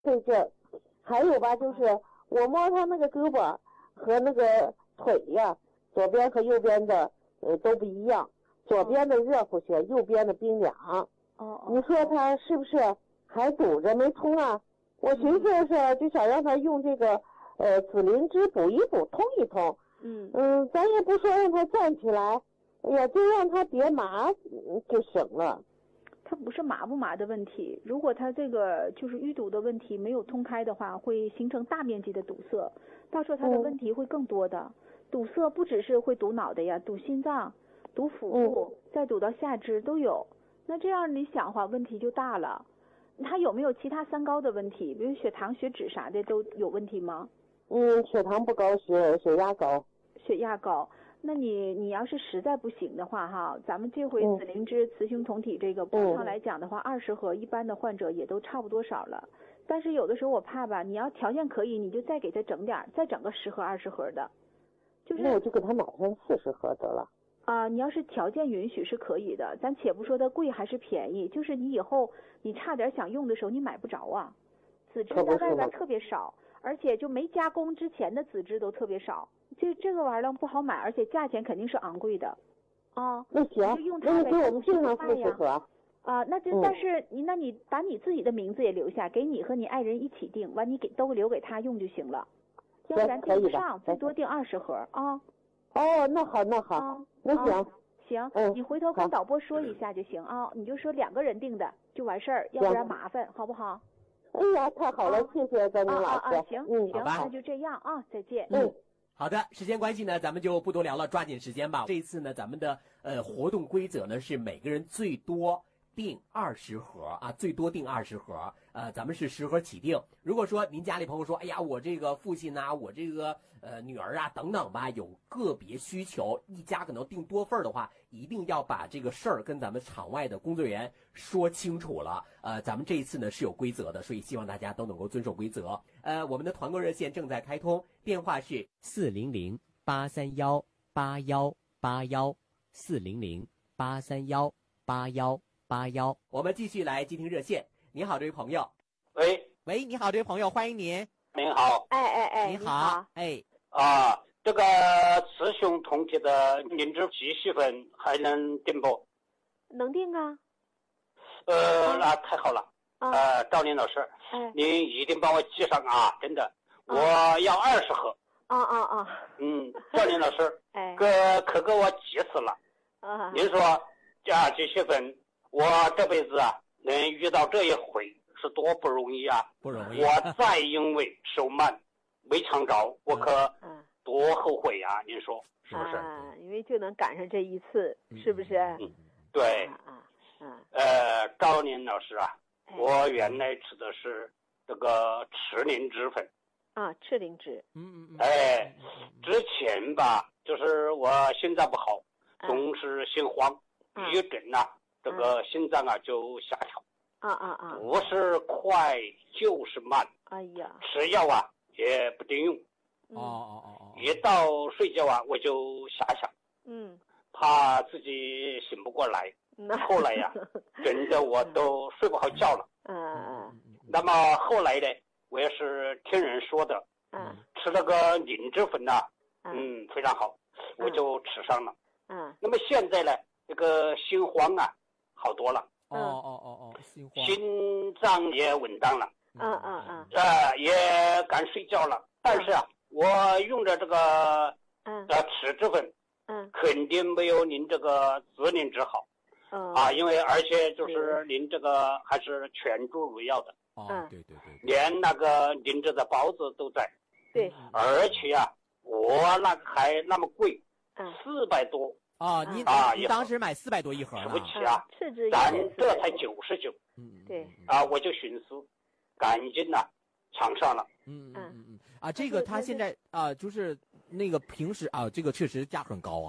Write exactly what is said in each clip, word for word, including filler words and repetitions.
费劲儿。还有吧，就是我摸他那个胳膊和那个腿呀，左边和右边的呃都不一样，左边的热乎些，右边的冰凉。 哦， 你说他是不是还堵着没通啊？我寻思是就想让他用这个呃紫灵芝补一补，通一通。 嗯嗯，咱也不说让他站起来，哎呀，就让他别麻就行了。 它不是麻不麻的问题，如果它这个就是淤堵的问题没有通开的话，会形成大面积的堵塞，到时候它的问题会更多的。嗯、堵塞不只是会堵脑袋呀，堵心脏、堵腹部，嗯、再堵到下肢都有。那这样你想话问题就大了。他有没有其他三高的问题，比如血糖、血脂啥的都有问题吗？ 嗯，血糖不高，血血压高。 血压高。那你你要是实在不行的话哈，咱们这回紫灵芝雌雄同体这个补上来讲的话，二十盒一般的患者也都差不多少了。但是有的时候我怕吧，你要条件可以，你就再给他整点，再整个十盒二十盒的。就是那我就给他买上四十盒得了。 啊、呃，你要是条件允许是可以的，咱且不说它贵还是便宜，就是你以后你差点想用的时候你买不着啊。紫芝在外边特别少，而且就没加工之前的紫芝都特别少。这这个玩意儿不好买，而且价钱肯定是昂贵的，啊。 那行， 就用那你给我们订上四十盒。 啊，那这、嗯、但是你那你把你自己的名字也留下，给你和你爱人一起订，完你给都留给他用就行了，要不然订不上，最多订二十盒啊。 哦，那好那好，啊、那行、啊、 行、嗯，你回头跟导播说一下就行啊，你就说两个人订的就完事儿，要不然麻烦，好不好？ 哎呀，太好了，啊、谢谢张明老师。 啊啊啊，行， 嗯， 行，那就这样啊，再见。 嗯。 好的，时间关系呢，咱们就不多聊了，抓紧时间吧。这一次呢，咱们的呃活动规则呢是每个人最多订二十盒啊，最多订二十盒。呃，咱们是十盒起订。如果说您家里朋友说，哎呀，我这个父亲呐、啊，我这个呃女儿啊等等吧，有个别需求，一家可能订多份的话，一定要把这个事儿跟咱们场外的工作人员说清楚了。呃，咱们这一次呢是有规则的，所以希望大家都能够遵守规则。呃，我们的团购热线正在开通，电话是四零零八三幺八幺八幺四零零八三幺八幺八幺。我们继续来接听热线。你好，这位朋友。 喂喂，你好，这位朋友，欢迎您。 您好。 哎哎哎， 你好。 好哎。 啊，这个雌雄同体的灵芝鸡血粉还能订不？ 能订啊。 呃， 啊、 那太好了。 啊、 呃，赵林老师， 哎， 您一定帮我记上啊，真的，啊、我要二十盒。 啊啊啊！ 嗯，赵林老师， 哎， 可可给我急死了。 啊， 您说加鸡血粉，我这辈子啊能遇到这一回是多不容易啊！ 不容易。 我再因为手慢没抢着，我可多后悔呀、啊！您说是不是？ 啊，因为就能赶上这一次，是不是？ 嗯，对。 啊啊。 呃，赵林老师啊。我原来吃的是这个赤灵芝粉啊，赤灵芝， 嗯嗯嗯， 哎，之前吧，就是我心脏不好，总是心慌，一整呐，这个心脏啊就瞎跳， 啊啊啊， 不是快就是慢， 哎呀， 吃药啊也不顶用， 哦哦哦哦， 一到睡觉啊我就瞎想， 嗯， 怕自己醒不过来。后来呀、啊，真的我都睡不好觉了。 嗯嗯。 那么后来呢，我也是听人说的， 嗯， 吃那个灵芝粉呐、啊，嗯，非常好，我就吃上了。 嗯。那么现在呢，这个心慌啊，好多了。 哦哦哦哦，心慌。 心脏也稳当了。 嗯嗯嗯。 呃，也敢睡觉了。但是啊，我用的这个嗯呃赤芝粉， 嗯， 肯定没有您这个紫灵芝好。 嗯、 啊，因为而且就是您这个还是全注入药的， 哦，对对对， 连那个灵芝的包子都在， 对， 而且啊，我那个还那么贵， 嗯， 四百多啊，你啊， 你当时买四百多一盒吃不起啊， 赤芝咱这才九十九， 嗯， 对， 啊，我就寻思，赶紧呐，抢上了， 嗯嗯嗯嗯，啊，这个他现在啊，就是那个平时啊，这个确实价很高啊。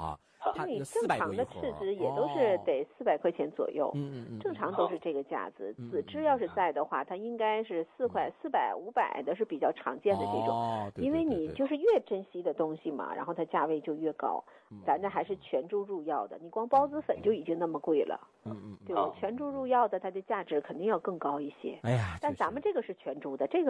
它你四正常的百多一盒赤子也都是哦得四百块钱左右， 嗯嗯嗯， 正常都是这个价子。 嗯紫芝要是在的话，它应该是四块、四百、五百的是比较常见的这种。 哦，对因为对对对你就是越珍惜的东西嘛，然后它价位就越高。 嗯咱这还是全株入药的，你光孢子粉就已经那么贵了， 嗯嗯， 对吧？全株入药的它的价值肯定要更高一些。 哎呀，确实但咱们这个是全株的，这个